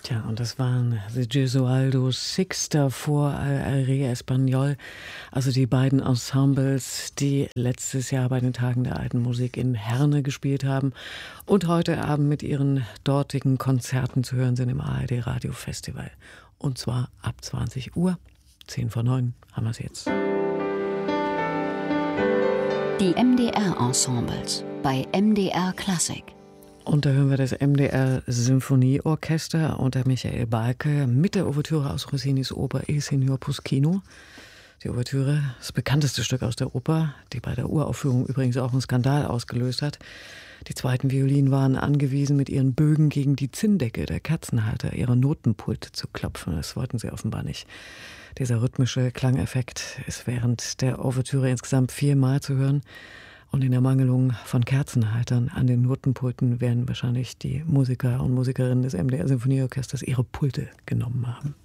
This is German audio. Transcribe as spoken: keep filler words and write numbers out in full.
Tja, und das waren The Gesualdo Six vor Aire Español, also die beiden Ensembles, die letztes Jahr bei den Tagen der alten Musik in Herne gespielt haben und heute Abend mit ihren dortigen Konzerten zu hören sind im A R D Radio Festival. Und zwar ab zwanzig Uhr, zehn vor neun haben wir es jetzt. Die M D R-Ensembles bei M D R Klassik. Und da hören wir das M D R Symphonieorchester unter Michael Balke mit der Ouvertüre aus Rossinis Oper Il Signor Puschino. Die Ouvertüre, das bekannteste Stück aus der Oper, die bei der Uraufführung übrigens auch einen Skandal ausgelöst hat. Die zweiten Violinen waren angewiesen, mit ihren Bögen gegen die Zinndecke der Kerzenhalter ihrer Notenpulte zu klopfen. Das wollten sie offenbar nicht. Dieser rhythmische Klangeffekt ist während der Ouvertüre insgesamt viermal zu hören. Und in der Mangelung von Kerzenhaltern an den Notenpulten werden wahrscheinlich die Musiker und Musikerinnen des M D R Symphonieorchesters ihre Pulte genommen haben.